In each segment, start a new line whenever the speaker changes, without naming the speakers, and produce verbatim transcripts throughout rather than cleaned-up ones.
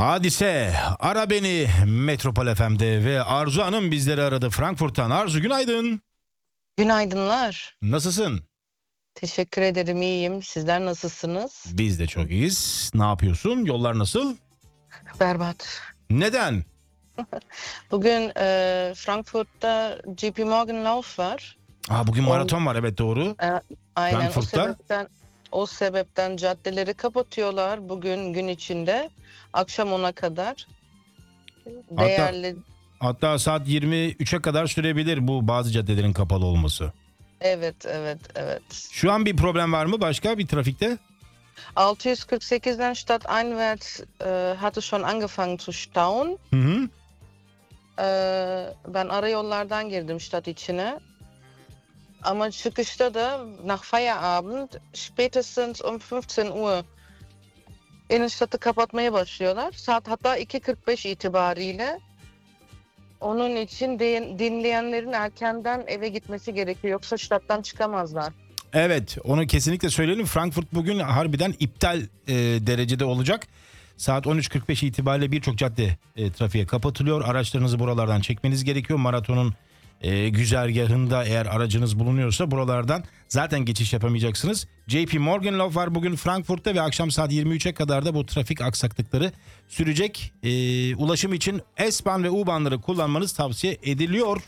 Hadise, ara beni Metropol F M'de ve Arzu Hanım bizleri aradı Frankfurt'tan. Arzu, günaydın.
Günaydınlar.
Nasılsın?
Teşekkür ederim, iyiyim. Sizler nasılsınız?
Biz de çok iyiyiz. Ne yapıyorsun? Yollar nasıl?
Berbat.
Neden?
Bugün e, Frankfurt'ta J P Morgan Lauf var.
Aa, bugün
On-
maraton var, evet, doğru.
E, aynen o
Frankfurt'ta?
sebepten o sebepten caddeleri kapatıyorlar bugün gün içinde akşam ona kadar.
Hatta-
Değerli
Hatta saat yirmi üçe kadar sürebilir bu bazı caddelerin kapalı olması.
evet evet evet.
Şu an bir problem var mı başka bir trafikte?
altı yüz kırk sekizden Stadteinwärts e, hatte schon angefangen zu stauen.
Hı hı.
Ee, ben ara yollardan girdim stat içine. Ama çıkışta da nach Feierabend spätestens um fünfzehn Uhr Innenstadt'ı kapatmaya başlıyorlar. Saat hatta iki kırk beş itibariyle. Onun için de- dinleyenlerin erkenden eve gitmesi gerekiyor. Yoksa stadttan çıkamazlar.
Evet, onu kesinlikle söyleyelim. Frankfurt bugün harbiden iptal e, derecede olacak. Saat on üç kırk beş itibariyle birçok cadde e, trafiğe kapatılıyor. Araçlarınızı buralardan çekmeniz gerekiyor. Maratonun e, güzergahında eğer aracınız bulunuyorsa buralardan zaten geçiş yapamayacaksınız. J P Morgan Lauf var bugün Frankfurt'ta ve akşam saat yirmi üçe kadar da bu trafik aksaklıkları sürecek. E, ulaşım için S-Bahn ve U-Bahn'ları kullanmanız tavsiye ediliyor.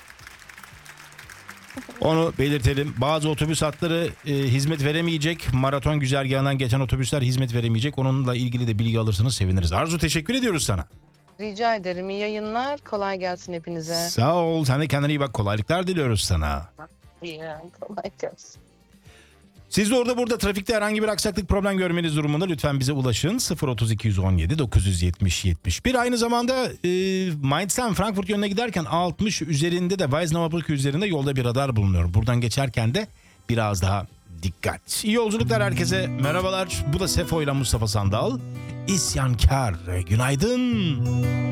Onu belirtelim. Bazı otobüs hatları e, hizmet veremeyecek. Maraton güzergahından geçen otobüsler hizmet veremeyecek. Onunla ilgili de bilgi alırsanız seviniriz. Arzu, teşekkür ediyoruz sana.
Rica ederim. İyi yayınlar. Kolay gelsin hepinize.
Sağ ol. Sen de kendine iyi bak. Kolaylıklar diliyoruz sana.
İyi, kolay gelsin.
Siz de orada burada trafikte herhangi bir aksaklık, problem görmeniz durumunda lütfen bize ulaşın. sıfır otuz iki yüz on yedi dokuz yüz yetmiş yetmiş bir. Aynı zamanda e, Mainz'ten Frankfurt yönüne giderken A altmış üzerinde de Weiznauer Brücke üzerinde yolda bir radar bulunuyor. Buradan geçerken de biraz daha dikkat. İyi yolculuklar herkese. Merhabalar. Bu da Sefo ile Mustafa Sandal. İsyankar. Günaydın.